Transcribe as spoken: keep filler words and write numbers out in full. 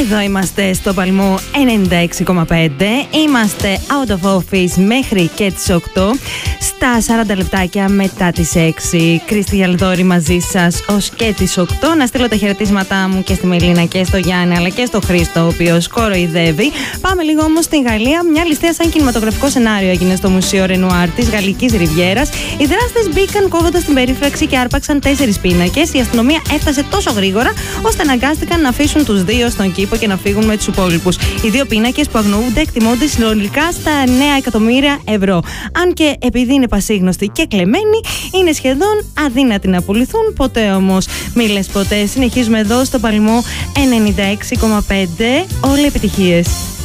Εδώ είμαστε στο παλμό ενενήντα έξι κόμμα πέντε. Είμαστε out of office μέχρι και τις οκτώ. Στα σαράντα λεπτάκια μετά τις έξι. Κρίστη Γιαλδόρη μαζί σας ως και τις οκτώ. Να στείλω τα χαιρετίσματά μου και στη Μελίνα και στο Γιάννη αλλά και στο Χρήστο, ο οποίος κοροϊδεύει. Πάμε λίγο όμως στην Γαλλία. Μια ληστεία σαν κινηματογραφικό σενάριο έγινε στο Μουσείο Ρενουάρ της Γαλλικής Ριβιέρας. Οι δράστες μπήκαν κόβοντας την περίφραξη και άρπαξαν τέσσερις πίνακες. Η αστυνομία έφτασε τόσο γρήγορα ώστε αναγκάστηκαν να αφήσουν τους δύο στον κήπο και να φύγουν με τους υπόλοιπους. Οι δύο πίνακες που αγνοούνται εκτιμώνται συνολικά στα εννέα εκατομμύρια ευρώ. Αν και επειδή είναι πασίγνωστοι και κλεμμένοι, είναι σχεδόν αδύνατοι να πουληθούν. Ποτέ όμως μη λες ποτέ. Συνεχίζουμε εδώ στο παλμό ενενήντα έξι κόμμα πέντε. Όλοι επιτυχίες.